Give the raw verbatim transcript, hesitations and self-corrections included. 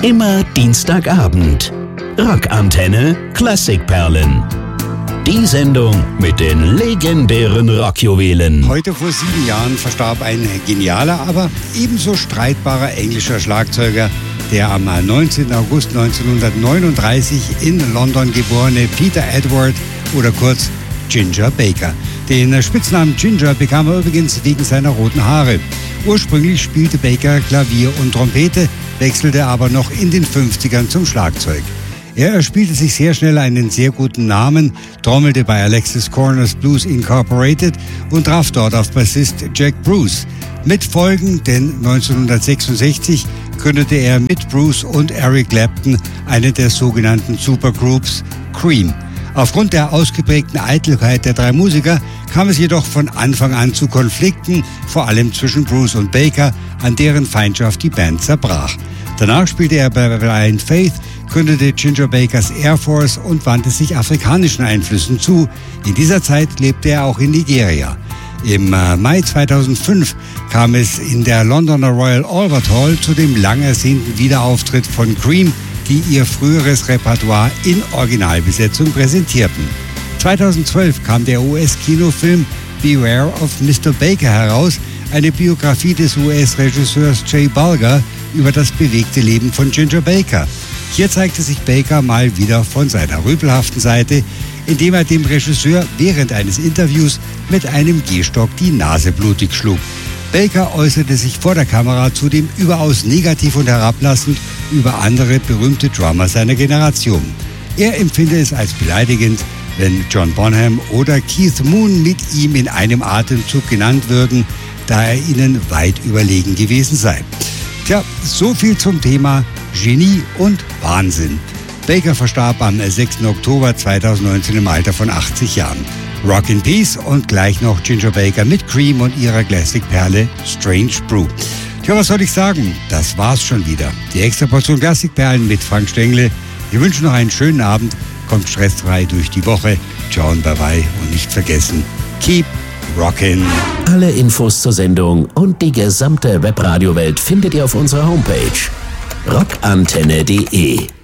Immer Dienstagabend. Rockantenne Klassikperlen. Die Sendung mit den legendären Rockjuwelen. Heute vor sieben Jahren verstarb ein genialer, aber ebenso streitbarer englischer Schlagzeuger, der am neunzehnten August neunzehnhundertneununddreißig in London geborene Peter Edward oder kurz Ginger Baker. Den Spitznamen Ginger bekam er übrigens wegen seiner roten Haare. Ursprünglich spielte Baker Klavier und Trompete, wechselte aber noch in den fünfzigern zum Schlagzeug. Er erspielte sich sehr schnell einen sehr guten Namen, trommelte bei Alexis Corners Blues Incorporated und traf dort auf Bassist Jack Bruce. Mit Folgen, denn neunzehnhundertsechsundsechzig gründete er mit Bruce und Eric Clapton eine der sogenannten Supergroups Cream. Aufgrund der ausgeprägten Eitelkeit der drei Musiker kam es jedoch von Anfang an zu Konflikten, vor allem zwischen Bruce und Baker, an deren Feindschaft die Band zerbrach. Danach spielte er bei Blind Faith, gründete Ginger Bakers Air Force und wandte sich afrikanischen Einflüssen zu. In dieser Zeit lebte er auch in Nigeria. Im Mai zweitausendfünf kam es in der Londoner Royal Albert Hall zu dem lang ersehnten Wiederauftritt von Cream, die ihr früheres Repertoire in Originalbesetzung präsentierten. zweitausendzwölf kam der U S-Kinofilm Beware of Mister Baker heraus, eine Biografie des U S-Regisseurs Jay Bulger über das bewegte Leben von Ginger Baker. Hier zeigte sich Baker mal wieder von seiner rüpelhaften Seite, indem er dem Regisseur während eines Interviews mit einem Gehstock die Nase blutig schlug. Baker äußerte sich vor der Kamera zudem überaus negativ und herablassend über andere berühmte Drummer seiner Generation. Er empfinde es als beleidigend, wenn John Bonham oder Keith Moon mit ihm in einem Atemzug genannt würden, da er ihnen weit überlegen gewesen sei. Tja, so viel zum Thema Genie und Wahnsinn. Baker verstarb am sechsten Oktober zweitausendneunzehn im Alter von achtzig Jahren. Rock in Peace und gleich noch Ginger Baker mit Cream und ihrer Klassikperle Strange Brew. Tja, was soll ich sagen? Das war's schon wieder. Die extra Portion Klassikperlen mit Frank Stengle. Wir wünschen noch einen schönen Abend. Kommt stressfrei durch die Woche. Ciao und bye bye. Und nicht vergessen, keep rockin'. Alle Infos zur Sendung und die gesamte Webradiowelt findet ihr auf unserer Homepage rockantenne punkt de.